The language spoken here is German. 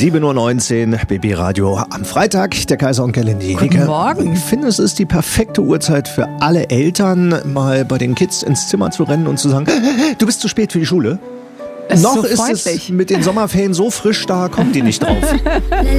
7:19 Uhr, Baby Radio am Freitag, der Kaiser und Gerlinde. Guten Morgen. Ich finde, es ist die perfekte Uhrzeit für alle Eltern, mal bei den Kids ins Zimmer zu rennen und zu sagen, du bist zu spät für die Schule. Es ist Noch so ist freundlich. es mit den Sommerferien so frisch, da kommt die nicht drauf.